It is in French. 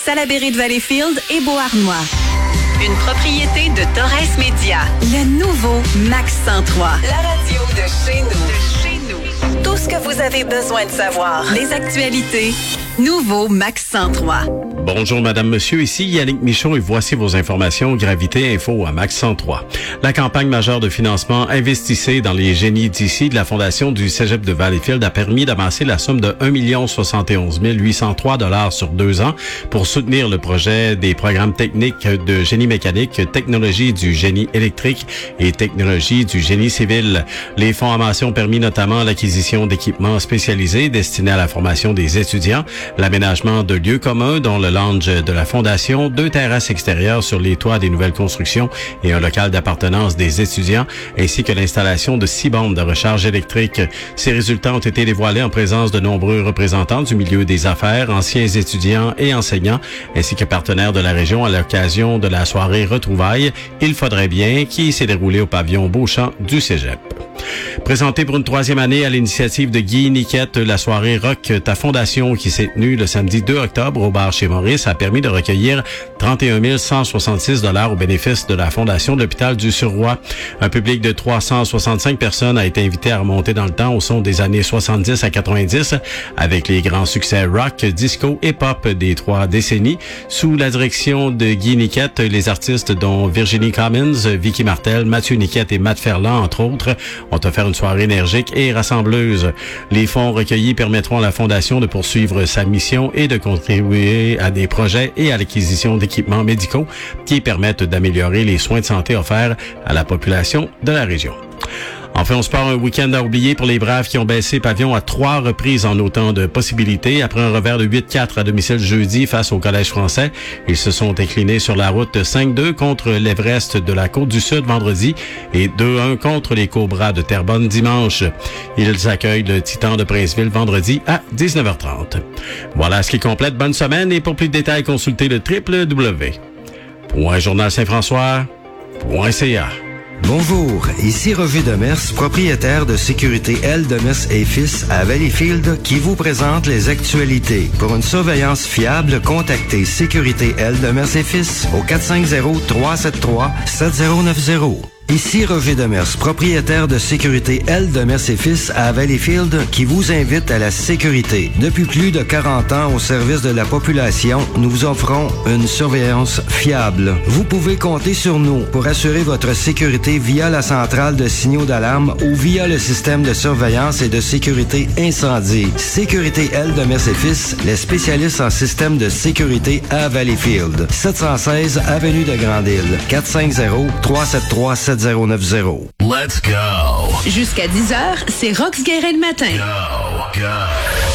Salaberry de Valleyfield et Beauharnois. Une propriété de Torres Média. Le nouveau Max 103. La radio de chez nous. Tout ce que vous avez besoin de savoir. Les actualités. Nouveau Max 103. Bonjour Madame, Monsieur, ici Yannick Michaud et voici vos informations Gravité Info à Max 103. La campagne majeure de financement Investissez dans les génies d'ici de la Fondation du Cégep de Valleyfield a permis d'amasser la somme de 1 071 803 $ sur 2 ans pour soutenir le projet des programmes techniques de génie mécanique, technologie du génie électrique et technologie du génie civil. Les fonds amassés ont permis notamment l'acquisition d'équipements spécialisés destinés à la formation des étudiants, l'aménagement de lieux communs dont le lounge de la Fondation, 2 terrasses extérieures sur les toits des nouvelles constructions et un local d'appartenance des étudiants, ainsi que l'installation de 6 bornes de recharge électrique. Ces résultats ont été dévoilés en présence de nombreux représentants du milieu des affaires, anciens étudiants et enseignants, ainsi que partenaires de la région à l'occasion de la soirée Retrouvailles Il faudrait bien qui s'est déroulée au pavillon Beauchamp du Cégep. Présentée pour une 3e année à l'initiative de Guy Niquette, la soirée Rock Ta Fondation qui s'est tenue le samedi 2 octobre au bar chez Maurice a permis de recueillir 31 166 $ au bénéfice de la Fondation de l'Hôpital du Surroi. Un public de 365 personnes a été invité à remonter dans le temps au son des années 70 à 90 avec les grands succès rock, disco et pop des 3 décennies. Sous la direction de Guy Niquette, les artistes dont Virginie Commons, Vicky Martel, Mathieu Niquette et Matt Ferland, entre autres, ont offert une soirée énergique et rassembleuse. Les fonds recueillis permettront à la Fondation de poursuivre sa mission et de contribuer à des projets et à l'acquisition d'équipements médicaux qui permettent d'améliorer les soins de santé offerts à la population de la région. Enfin, on se part un week-end à oublier pour les Braves qui ont baissé pavillon à 3 reprises en autant de possibilités. Après un revers de 8-4 à domicile jeudi face au Collège français, ils se sont inclinés sur la route 5-2 contre l'Everest de la Côte-du-Sud vendredi et 2-1 contre les Cobras de Terrebonne dimanche. Ils accueillent le Titan de Princeville vendredi à 19h30. Voilà ce qui complète. Bonne semaine et pour plus de détails, consultez le www.journalsaintfrançois.ca. Bonjour, ici Roger Demers, propriétaire de Sécurité L. Demers et Fils à Valleyfield, qui vous présente les actualités. Pour une surveillance fiable, contactez Sécurité L. Demers et Fils au 450-373-7090. Ici Roger Demers, propriétaire de Sécurité L. Demers et Fils à Valleyfield, qui vous invite à la sécurité. Depuis plus de 40 ans au service de la population, nous vous offrons une surveillance fiable. Vous pouvez compter sur nous pour assurer votre sécurité via la centrale de signaux d'alarme ou via le système de surveillance et de sécurité incendie. Sécurité L. Demers et Fils, les spécialistes en système de sécurité à Valleyfield. 716 Avenue de Grande-Île. 450-373-7090. Let's go. Jusqu'à 10h, c'est Rox Guérin le matin. Go.